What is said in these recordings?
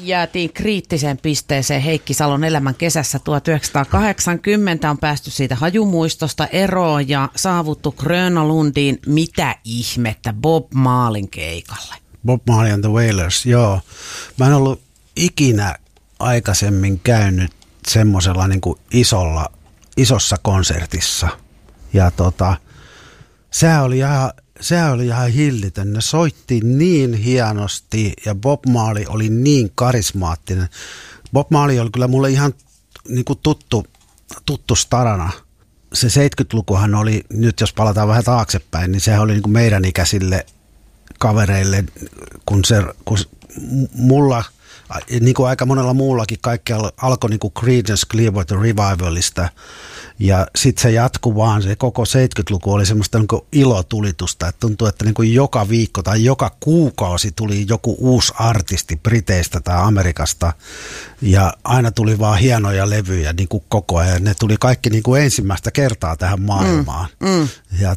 jäätiin kriittiseen pisteeseen Heikki Salon elämän kesässä 1980. On päästy siitä hajumuistosta eroon ja saavuttu Grönalundiin. Mitä ihmettä Bob Marleyn keikalle? Bob Marley and the Wailers, joo. Mä en ollut ikinä aikaisemmin käynyt semmoisella niin kuin isossa konsertissa. Ja sehän oli ihan hillitön. Ne soitti niin hienosti ja Bob Marley oli niin karismaattinen. Bob Marley oli kyllä mulle ihan niin kuin tuttu starana. Se 70-lukuhan oli, nyt jos palataan vähän taaksepäin, niin sehän oli niin kuin meidän ikäisille kavereille, kun mulla, niin kuin aika monella muullakin, kaikki alkoi niin kuin Creedence Clearwater Revivalista. Ja sitten se jatkui vaan, se koko 70-luku oli semmoista niin kuin ilotulitusta, että tuntui, että niin kuin joka viikko tai joka kuukausi tuli joku uusi artisti Briteistä tai Amerikasta ja aina tuli vaan hienoja levyjä niin kuin koko ajan. Ne tuli kaikki niin kuin ensimmäistä kertaa tähän maailmaan. Ja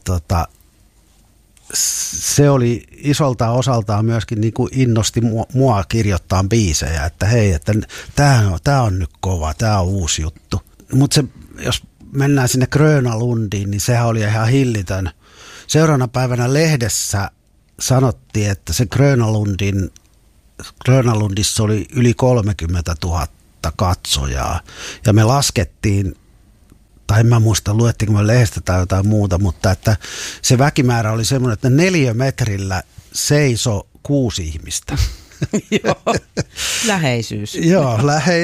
se oli isolta osaltaan myöskin niin kuin innosti mua kirjoittaa biisejä, että hei, että tämä on nyt kova, tämä on uusi juttu. Mutta se, jos mennään sinne Grönalundiin, niin sehän oli ihan hillitön. Seuraavana päivänä lehdessä sanottiin, että se Grönalundissa oli yli 30 000 katsojaa. Ja me laskettiin, tai en mä muista, luettiinko me lehdestä tai jotain muuta, mutta että se väkimäärä oli semmoinen, että 4 metrillä seisoi 6 ihmistä. Joo, läheisyys. Joo,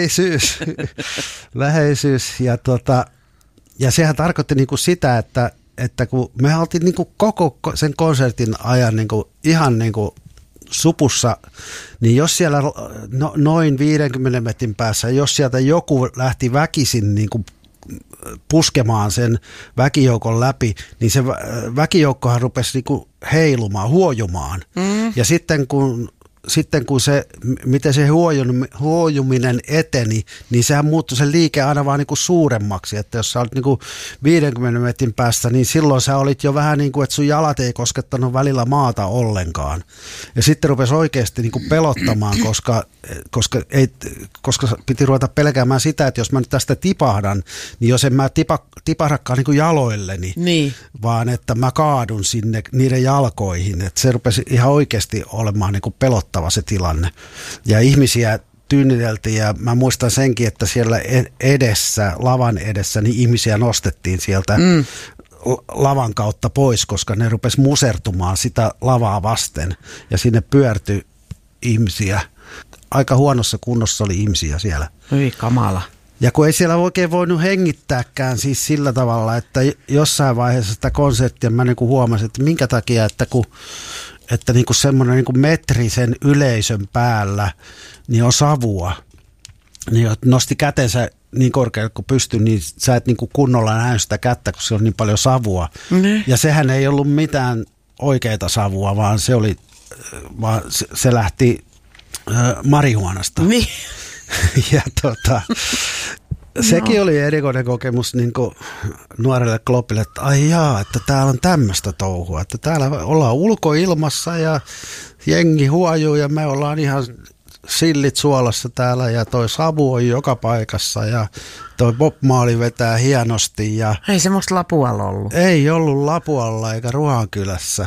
läheisyys. Ja sehän tarkoitti niinku sitä, että kun me oltiin niinku koko sen konsertin ajan niinku ihan niinku supussa, niin jos siellä noin 50 metrin päässä, jos sieltä joku lähti väkisin niinku puskemaan sen väkijoukon läpi, niin se väkijoukkohan rupesi niinku heilumaan, huojumaan. Ja sitten kun se, miten se huojuminen eteni, niin sehän muuttui se liike aina vaan niin kuin suuremmaksi, että jos sä olit niin kuin 50 metrin päästä, niin silloin sä olit jo vähän niin kuin, että sun jalat ei koskettanut välillä maata ollenkaan. Ja sitten rupesi oikeasti niin kuin pelottamaan, koska piti ruveta pelkäämään sitä, että jos mä nyt tästä tipahdan, niin jos en mä tipahdakaan niin kuin jaloilleni, niin, vaan että mä kaadun sinne niiden jalkoihin, että se rupesi ihan oikeasti olemaan niin kuin pelottava se tilanne. Ja ihmisiä tyynnyteltiin ja mä muistan senkin, että siellä lavan edessä, niin ihmisiä nostettiin sieltä lavan kautta pois, koska ne rupesi musertumaan sitä lavaa vasten ja sinne pyörtyi ihmisiä. Aika huonossa kunnossa oli ihmisiä siellä. Hyi kamala. Ja kun ei siellä oikein voinut hengittääkään siis sillä tavalla, että jossain vaiheessa sitä konserttia mä niin kuin huomasin, että minkä takia, että niin kuin semmoinen niin kuin metri sen yleisön päällä niin on savua. Niin nosti kätensä niin korkealle kuin pystyi, niin sä et niin kuin kunnolla näy sitä kättä, kun se on niin paljon savua. Ja sehän ei ollut mitään oikeaa savua, vaan se lähti marihuanasta. Niin. Ja sekin oli erikoinen kokemus niin kuin nuorelle klopille, että ai jaa, että täällä on tämmöistä touhua, että täällä ollaan ulkoilmassa ja jengi huojuu ja me ollaan ihan sillit suolassa täällä ja toi savu on joka paikassa ja toi Bob Marley vetää hienosti. Ja ei semmoista Lapualla ollut. Ei ollut Lapualla eikä Ruhankylässä.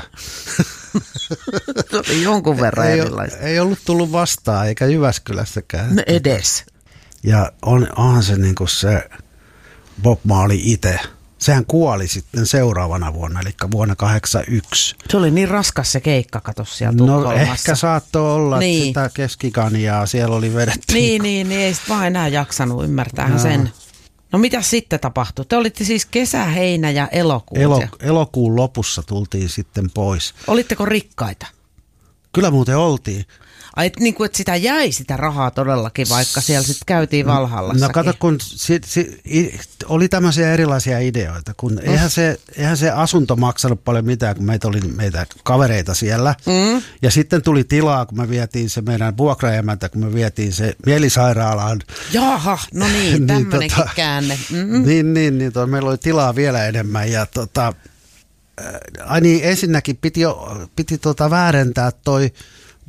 Jonkun verran erilaista. Ei ollut tullut vastaan eikä Jyväskylässäkään. No edes. Ja onhan se niin kuin se Bob Marley itse. Sehän kuoli sitten seuraavana vuonna, eli vuonna 1981. Se oli niin raskas se keikka, kato siellä Tukholmassa. No ehkä saattoi olla, niin, että sitä keskikanjaa siellä oli vedetty. Niin, ei sit vaan enää jaksanut, ymmärtäähän sen. No mitä sitten tapahtui? Te olitte siis kesä, heinä ja elokuun. Elokuun lopussa tultiin sitten pois. Olitteko rikkaita? Kyllä muuten oltiin. Ai, niin kuin, että sitä jäi sitä rahaa todellakin, vaikka siellä sitten käytiin Valhallassakin. No kato, kun oli tämmöisiä erilaisia ideoita, kun eihän se asunto maksanut paljon mitään, kun meitä oli kavereita siellä. Ja sitten tuli tilaa, kun me vietiin se meidän vuokraemäntä, kun me vietiin se mielisairaalaan. Jaha, no niin, tämmöinenkin käänne. Niin, meillä oli tilaa vielä enemmän ja ensinnäkin piti väärentää toi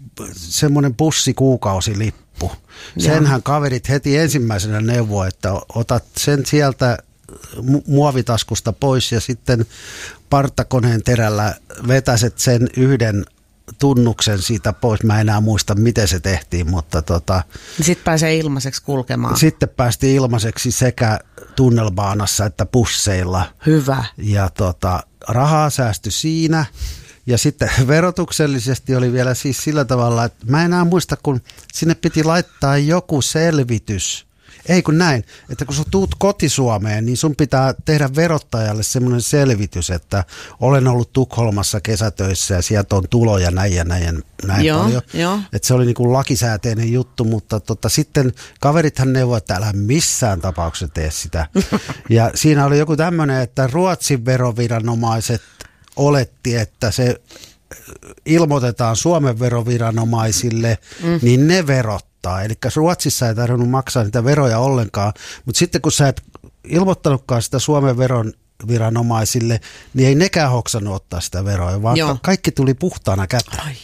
semmoinen bussikuukausilippu. Senhän kaverit heti ensimmäisenä neuvoi, että otat sen sieltä muovitaskusta pois ja sitten partakoneen terällä vetäset sen yhden tunnuksen siitä pois. Mä en enää muista, miten se tehtiin, mutta Sitten pääsee ilmaiseksi kulkemaan. Sitten päästiin ilmaiseksi sekä tunnelbaanassa että busseilla. Hyvä. Ja rahaa säästyi siinä. Ja sitten verotuksellisesti oli vielä siis sillä tavalla, että mä en enää muista, kun sinne piti laittaa joku selvitys. Ei kun näin, että kun sä tuut kotisuomeen, niin sun pitää tehdä verottajalle semmoinen selvitys, että olen ollut Tukholmassa kesätöissä ja sieltä on tuloja näin ja näin paljon. Jo. Että se oli niin kuin lakisääteinen juttu, mutta sitten kaverithan neuvoi, että älä missään tapauksessa tee sitä. Ja siinä oli joku tämmöinen, että Ruotsin veroviranomaiset oletti, että se ilmoitetaan Suomen veroviranomaisille, niin ne verottaa. Eli Ruotsissa ei tarvinnut maksaa niitä veroja ollenkaan, mutta sitten kun sä et ilmoittanutkaan sitä Suomen veron viranomaisille, niin ei nekään hoksannut ottaa sitä veroa, vaan kaikki tuli puhtaana käteen.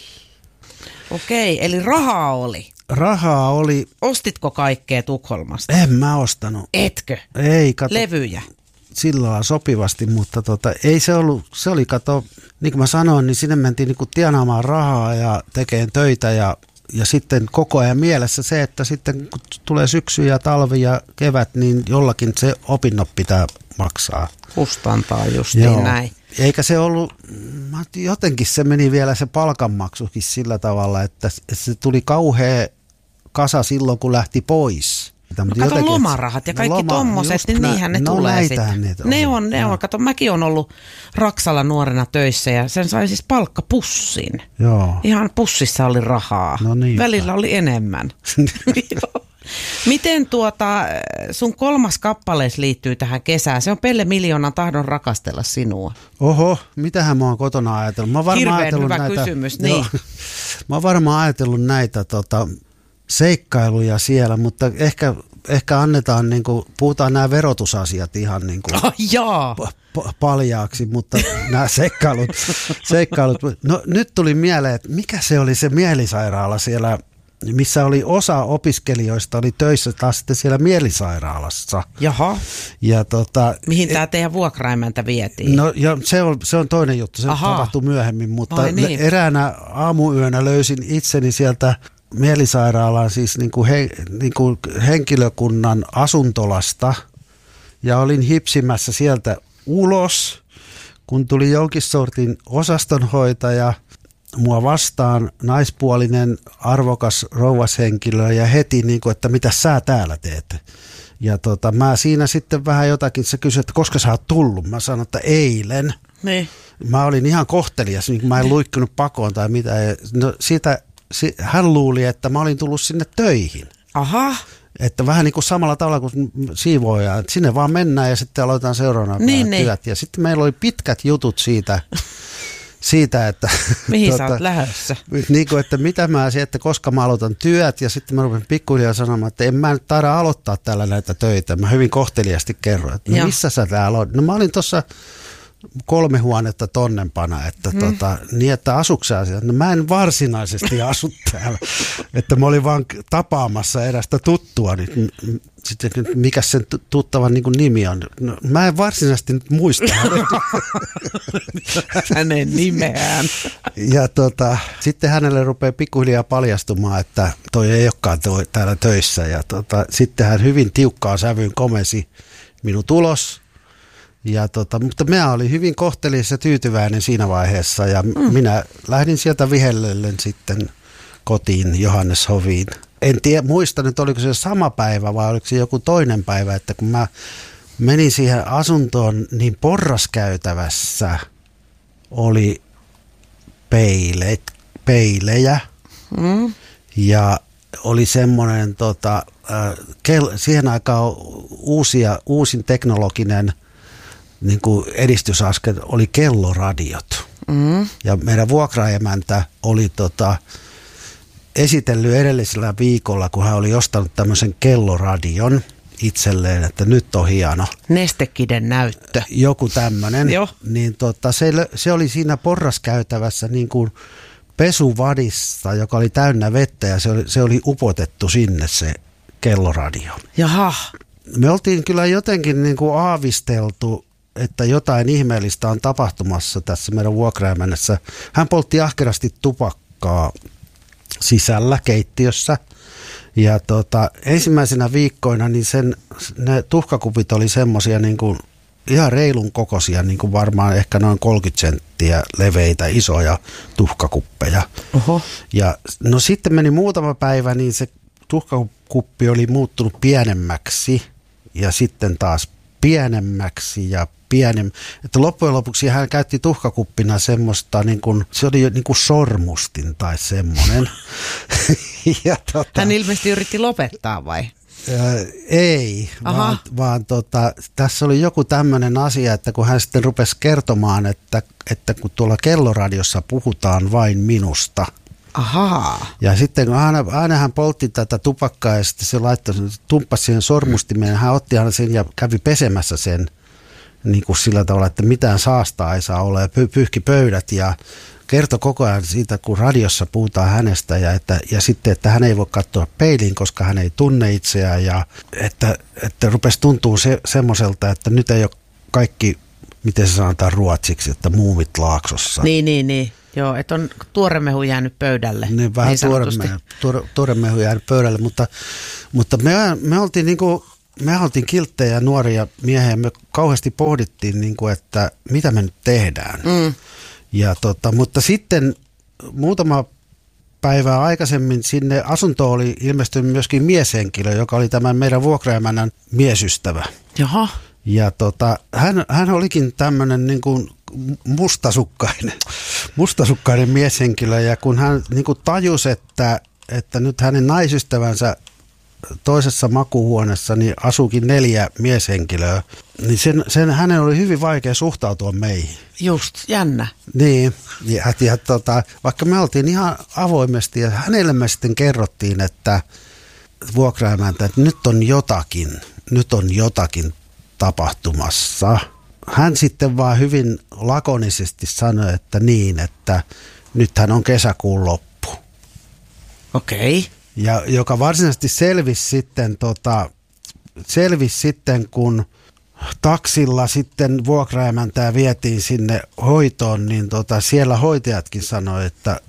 Okei, eli rahaa oli. Rahaa oli. Ostitko kaikkea Tukholmasta? En mä ostanut. Etkö? Ei, kato. Levyjä? Sillä lailla sopivasti, mutta ei se ollut, se oli kato, niin kuin mä sanoin, niin sinne mentiin niin kuin tienaamaan rahaa ja tekemään töitä ja sitten koko ajan mielessä se, että sitten kun tulee syksy ja talvi ja kevät, niin jollakin se opinnot pitää maksaa. Kustantaa justiin näin. Eikä se ollut, jotenkin se meni vielä se palkanmaksukin sillä tavalla, että se tuli kauhea kasa silloin, kun lähti pois. Kato lomarahat ja kaikki tommoset, niin niinhän ne tulee sitten. Ne on. Kato, mäkin on ollut Raksalla nuorena töissä ja sen sai siis palkkapussin. Joo. Ihan pussissa oli rahaa. No niin. Välillä oli enemmän. Miten sun 3. kappalees liittyy tähän kesään? Se on Pelle Miljoonan tahdon rakastella sinua. Oho, mitähän mä oon kotona ajatellut? Hirveän hyvä kysymys, niin. Mä oon varmaan ajatellut näitä seikkailuja siellä, mutta ehkä annetaan, niin kuin, puhutaan nämä verotusasiat ihan niin kuin paljaaksi, mutta nämä seikkailut. No nyt tuli mieleen, että mikä se oli se mielisairaala siellä, missä oli osa opiskelijoista oli töissä taas sitten siellä mielisairaalassa. Jaha. Ja mihin tämä teidän vuokraimäntä vietiin? No se on toinen juttu, se tapahtui myöhemmin, mutta eräänä aamuyönä löysin itseni sieltä mielisairaalaan siis niin kuin henkilökunnan asuntolasta ja olin hipsimässä sieltä ulos, kun tuli jonkin sortin osastonhoitaja mua vastaan, naispuolinen, arvokas rouvashenkilö ja heti niin kuin, että mitä sä täällä teet. Ja mä siinä sitten vähän jotakin, se kysyi, että koska sä oot tullut? Mä sanoin, että eilen. Niin. Mä olin ihan kohtelias, niin mä en luikkunut pakoon tai mitä. No hän luuli, että mä olin tullut sinne töihin. Aha. Että vähän niin kuin samalla tavalla kuin siivooja, että sinne vaan mennään ja sitten aloitetaan seuraavana työt. Ja sitten meillä oli pitkät jutut siitä että mihin sä oot lähdössä? Niin kuin, että mitä mä että koska mä aloitan työt ja sitten mä rupesin pikkuhiljaa sanomaan, että en mä nyt taida aloittaa täällä näitä töitä. Mä hyvin kohteliasti kerroin, että no missä sä täällä olet? No mä olin tuossa 3 huonetta tonnempana, että niin että asuksä asiat. No mä en varsinaisesti asu täällä, että mä olin vaan tapaamassa erästä tuttua, niin sitten mikä sen tuttavan niin kuin nimi on. No, mä en varsinaisesti nyt muista hänen nimeään. Ja sitten hänelle rupeaa pikkuhiljaa paljastumaan, että toi ei olekaan täällä töissä ja sitten hän hyvin tiukkaan sävyyn komensi minun tulos. Ja mutta mä olin hyvin kohtelias ja tyytyväinen siinä vaiheessa ja minä lähdin sieltä vihellellen sitten kotiin Johanneshoviin. En muista nyt oliko se sama päivä vai oliko se joku toinen päivä, että kun mä menin siihen asuntoon, niin porraskäytävässä oli peilejä ja oli semmoinen siihen aikaan uusin teknologinen niin kuin edistysaskel oli kelloradiot. Ja meidän vuokraemäntä oli esitellyt edellisellä viikolla, kun hän oli ostanut tämmöisen kelloradion itselleen, että nyt on hieno. Nestekiden näyttö. Joku tämmöinen. Niin se oli siinä porraskäytävässä niin kuin pesuvadissa, joka oli täynnä vettä ja se oli upotettu sinne se kelloradio. Jaha. Me oltiin kyllä jotenkin niin kuin aavisteltu, että jotain ihmeellistä on tapahtumassa tässä meidän vuokraemännässä. Hän poltti ahkerasti tupakkaa sisällä keittiössä. Ja ensimmäisenä viikkoina niin ne tuhkakupit oli semmoisia niin kuin ihan reilun kokoisia, niin kuin varmaan ehkä noin 30 senttiä leveitä, isoja tuhkakuppeja. Oho. Ja no sitten meni muutama päivä, niin se tuhkakuppi oli muuttunut pienemmäksi ja sitten taas pienemmäksi ja että loppujen lopuksi hän käytti tuhkakuppina semmoista, niin kuin, se oli niin kuin sormustin tai semmoinen. Hän ilmeisesti yritti lopettaa vai? Ei, vaan tässä oli joku tämmöinen asia, että kun hän sitten rupesi kertomaan, että kun tuolla kelloradiossa puhutaan vain minusta. Ahaa. Ja sitten kun aina hän poltti tätä tupakkaa ja sitten se tumppasi siihen sormustimeen, hän otti aina sen ja kävi pesemässä sen niin kuin sillä tavalla, että mitään saastaa ei saa olla ja pyyhki pöydät ja kertoi koko ajan siitä, kun radiossa puhutaan hänestä ja sitten, että hän ei voi katsoa peiliin, koska hän ei tunne itseään ja että rupesi tuntuu semmoiselta, että nyt ei ole kaikki, miten se sanotaan ruotsiksi, että muumit laaksossa. Niin. Joo, että on tuoremehu jäänyt pöydälle. Niin, vähän tuoremehu jäänyt pöydälle, mutta me oltiin niinku, me oltiin kilttejä nuoria miehiä, me kauheasti pohdittiin, niinku, että mitä me nyt tehdään. Ja mutta sitten muutama päivää aikaisemmin sinne asuntoon oli ilmestynyt myöskin mieshenkilö, joka oli tämän meidän vuokraemännän miesystävä. Jaha. Ja hän olikin tämmöinen niin kuin mustasukkainen mieshenkilö, ja kun hän niin kuin tajusi, että nyt hänen naisystävänsä toisessa makuuhuoneessa niin asuukin 4 mieshenkilöä, niin hänen oli hyvin vaikea suhtautua meihin. Just, jännä. Niin, ja vaikka me oltiin ihan avoimesti, ja hänelle me sitten kerrottiin, että vuokraemäntä, että nyt on jotakin tapahtumassa. Hän sitten vaan hyvin lakonisesti sanoi, että nythän on kesäkuun loppu. Okei. Ja joka varsinaisesti selvisi sitten, kun taksilla sitten vuokraemäntää vietiin sinne hoitoon, niin siellä hoitajatkin sanoi,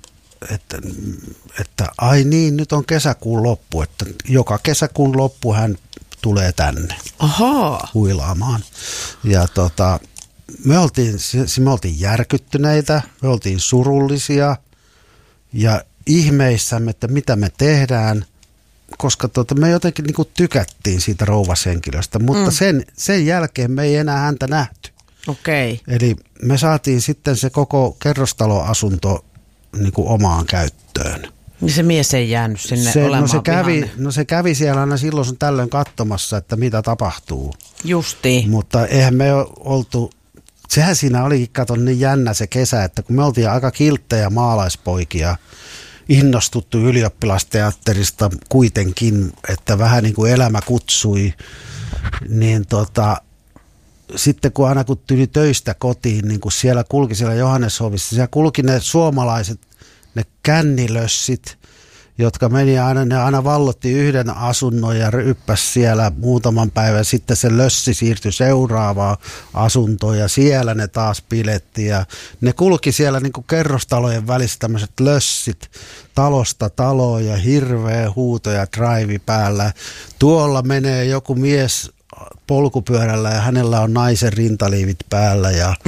että ai niin, nyt on kesäkuun loppu, että joka kesäkuun loppu hän tulee tänne. Ahaa. Huilaamaan. Ja me oltiin järkyttyneitä, me oltiin surullisia ja ihmeissämme, että mitä me tehdään, koska me jotenkin niin kuin tykättiin siitä rouvashenkilöstä, mutta sen jälkeen me ei enää häntä nähty. Okei. Eli me saatiin sitten se koko kerrostaloasunto niin kuin omaan käyttöön. Niin se mies ei jäänyt sinne olemaan se kävi siellä aina silloin sun tällöin katsomassa, että mitä tapahtuu. Justiin. Mutta eihän me oltu, sehän siinä olikin, kato, niin jännä se kesä, että kun me oltiin aika kilttejä maalaispoikia, innostuttu ylioppilasteatterista kuitenkin, että vähän niin kuin elämä kutsui, niin sitten kun tuli töistä kotiin, niin kun siellä kulki siellä Johanneshovissa, siellä kulki ne suomalaiset, ne kännilössit, jotka meni aina vallotti yhden asunnon ja ryppäsi siellä muutaman päivän. Sitten se lössi siirtyi seuraavaan asuntoon ja siellä ne taas piletti. Ja ne kulki siellä niin kuin kerrostalojen välissä tämmöiset lössit talosta taloon ja hirveä huuto ja drive päällä. Tuolla menee joku mies polkupyörällä ja hänellä on naisen rintaliivit päällä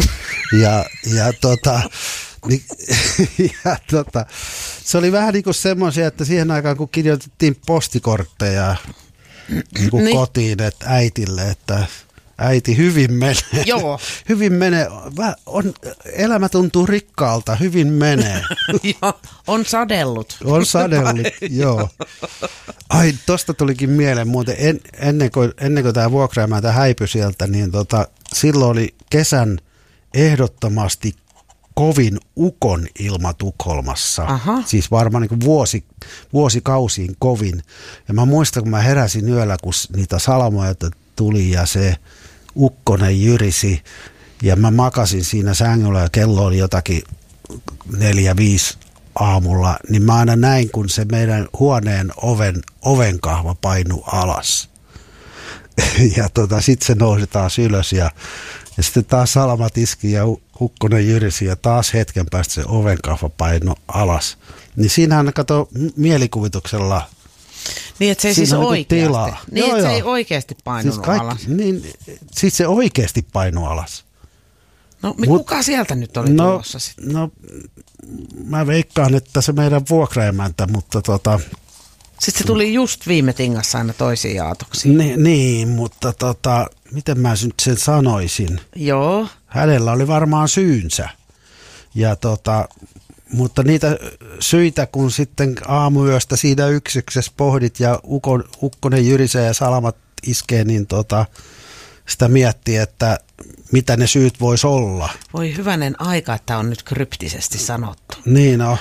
se oli vähän niin kuin semmoisia, että siihen aikaan kun kirjoitettiin postikortteja niin kuin kotiin että äitille, että äiti hyvin menee. Joo. Hyvin menee. Elämä tuntuu rikkaalta, hyvin menee. On sadellut. On sadellut, joo. Ai, tosta tulikin mieleen muuten, ennen kuin tämä vuokraemäntä häipyi sieltä, niin silloin oli kesän ehdottomasti kovin ukon ilma Tukholmassa. Aha. Siis varmaan niin kuin vuosikausiin kovin. Ja mä muistan, kun mä heräsin yöllä, kun niitä salamoja tuli ja se ukkonen jyrisi. Ja mä makasin siinä sängyllä ja kello oli jotakin 4-5 aamulla, niin mä aina näin, kun se meidän huoneen ovenkahva painui alas. Ja sitten se nousi taas ylös ja sitten taas Salamat iski ja ukkonen jyrisi ja taas hetken päästä se ovenkahva painui alas. Niin siinähän kato mielikuvituksella. Niin, että se ei siis oikeasti. Tilaa. Niin, että se ei oikeasti painunut alas. Niin, siis se oikeasti painui alas. No, kuka sieltä nyt oli tulossa sitten? No, mä veikkaan, että se meidän vuokraemäntä, mutta Sitten se tuli just viime tingassa aina toisiin aatoksiin. Niin, mutta miten mä nyt sen sanoisin? Joo. Hänellä oli varmaan syynsä. Ja mutta niitä syitä, kun sitten aamuyöstä siinä yksiksessä pohdit ja ukkonen jyrisee ja Salamat iskee, niin sitä miettii, että mitä ne syyt vois olla. Voi hyvänen aika, että on nyt kryptisesti sanottu. Niin on.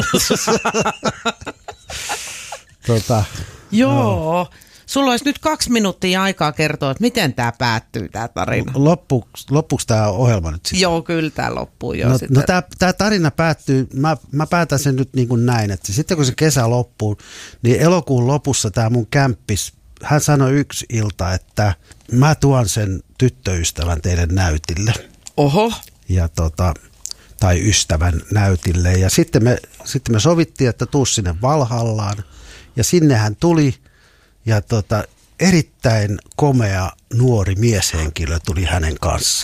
Joo. Sulla olisi nyt 2 minuuttia aikaa kertoa, että miten tämä päättyy, tämä tarina. Loppuuko tämä ohjelma nyt sitten? Joo, kyllä tämä loppuu jo. No tämä tarina päättyy, mä päätän sen nyt niin kuin näin, että sitten kun se kesä loppuu, niin elokuun lopussa tämä mun kämppis, hän sanoi yksi ilta, että mä tuon sen tyttöystävän teille näytille. Oho. Ja tai ystävän näytille. Ja sitten me sovittiin, että tuu sinne Valhallaan. Ja sinne hän tuli. Ja erittäin komea nuori mieshenkilö tuli hänen kanssaan.